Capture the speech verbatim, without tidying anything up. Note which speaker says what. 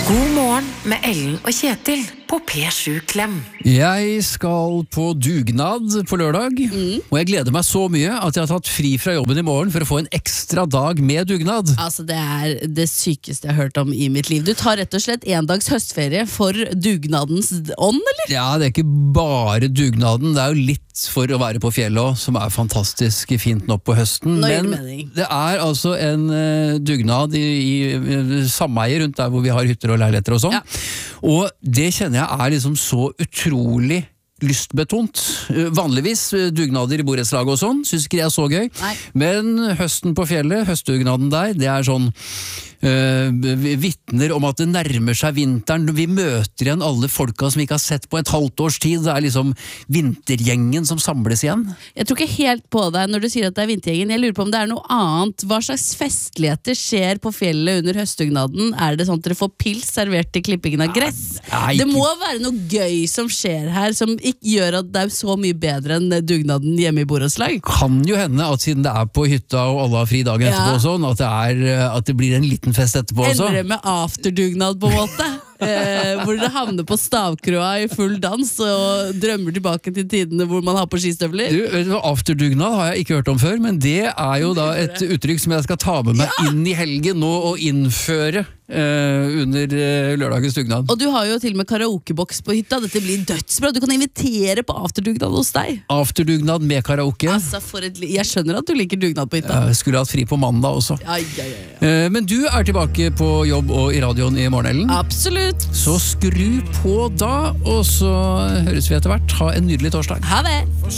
Speaker 1: God morgen med Ellen og Kjetil på P sju Klem.
Speaker 2: Jeg skal på dugnad på lørdag, mm. og jeg gleder meg så mye at jeg har tatt fri fra jobben i morgen for å få en ekstra dag med dugnad.
Speaker 3: Altså, det er det sykeste jeg har hørt om i mitt liv. Du tar rett og slett en dags høstferie for dugnadens ånd, eller?
Speaker 2: Ja, det er ikke bare dugnaden, det er jo litt for å være på fjellet også, som er fantastisk fint nå på høsten.
Speaker 3: Nå
Speaker 2: Men det er altså en uh, dugnad i, i sameie rundt der hvor vi har hytter og leiligheter og sånn. Ja. Og det kjenner jeg er liksom så utrolig lystbetont. Vanligvis dugnader i borettslag og sånn, synes ikke det er så gøy. Nei. Men høsten på fjellet, høstdugnaden der, det er sånn Uh, vittner om at det nærmer seg vinteren. Vi møter igjen alle folka som vi ikke har sett på et halvt års tid. Det er liksom vintergjengen som samles igjen.
Speaker 3: Jeg tror ikke helt på deg når du sier at det er vintergjengen. Jeg lurer på om det er noe annet. Hva slags festligheter skjer på fjellet under høstdugnaden? Er det sånn at dere får pils servert i klippingen av gress?
Speaker 2: Nei,
Speaker 3: det må være noe gøy som skjer her, som ikke gjør at det er så mye bedre enn dugnaden hjemme i borettslag.
Speaker 2: Kan jo hende at siden det er på hytta og alle har fri dagen etterpå ja. og sånn, at det, er, at det blir en liten fest etterpå også.
Speaker 3: Endre med afterdugnad på en måte. eh, hvor dere havner på stavkroa i full dans og drømmer tilbake til tidene hvor man har på skistøvler.
Speaker 2: Du, afterdugnad har jeg ikke hørt om før, men det er jo da et uttrykk som jeg skal ta med meg ja! inn i helgen nå og innføre eh, under eh, lørdagens dugnad.
Speaker 3: Og du har jo til og med karaokeboks på hytta. Dette blir dødsbra. Du kan invitere på afterdugnad hos deg.
Speaker 2: Afterdugnad med karaoke.
Speaker 3: Altså, for et, jeg skjønner at du liker dugnad på hytta.
Speaker 2: Jeg skulle hatt fri på mandag også.
Speaker 3: Ja, ja, ja, ja.
Speaker 2: Eh, men du er tilbake på jobb og i radioen i morgen, Ellen.
Speaker 3: Absolutt.
Speaker 2: Så skru på da, og så høres vi etter hvert. Ha en nydelig torsdag.
Speaker 3: Ha det!